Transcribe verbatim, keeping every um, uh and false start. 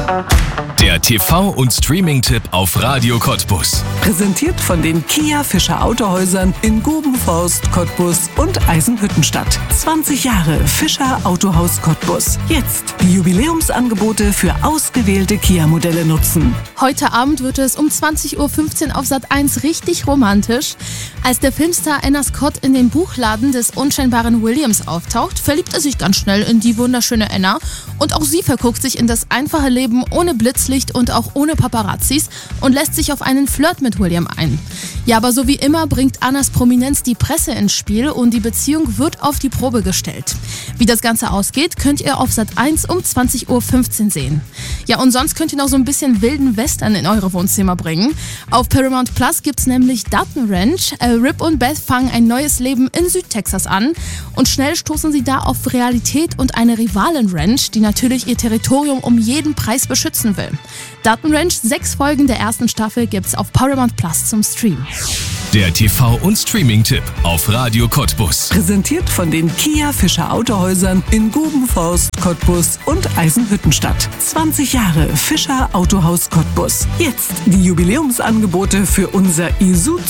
Der T V- und Streaming-Tipp auf Radio Cottbus. Präsentiert von den Kia Fischer Autohäusern in Gubenforst, Cottbus und Eisenhüttenstadt. zwanzig Jahre Fischer Autohaus Cottbus. Jetzt die Jubiläumsangebote für ausgewählte Kia-Modelle nutzen. Heute Abend wird es um zwanzig Uhr fünfzehn auf Sat eins richtig romantisch. Als der Filmstar Anna Scott in den Buchladen des unscheinbaren Williams auftaucht, verliebt er sich ganz schnell in die wunderschöne Anna. Und auch sie verguckt sich in das einfache Leben ohne Blitzlicht und auch ohne Paparazzis und lässt sich auf einen Flirt mit William ein. Ja, aber so wie immer bringt Annas Prominenz die Presse ins Spiel und die Beziehung wird auf die Probe gestellt. Wie das Ganze ausgeht, könnt ihr auf Sat eins um zwanzig Uhr fünfzehn sehen. Ja, und sonst könnt ihr noch so ein bisschen wilden Western in eure Wohnzimmer bringen. Auf Paramount Plus gibt's nämlich Dutton Ranch. Äh, Rip und Beth fangen ein neues Leben in Südtexas an und schnell stoßen sie da auf Realität und eine Rivalen-Ranch, die natürlich ihr Territorium um jeden Preis beschützen will. Dutton Ranch, sechs Folgen der ersten Staffel gibt's auf Paramount Plus zum Stream. Der T V- und Streaming-Tipp auf Radio Cottbus. Präsentiert von den Kia Fischer Autohäusern in Gubenforst, Cottbus und Eisenhüttenstadt. zwanzig Jahre Fischer Autohaus Cottbus. Jetzt die Jubiläumsangebote für unser Isuzu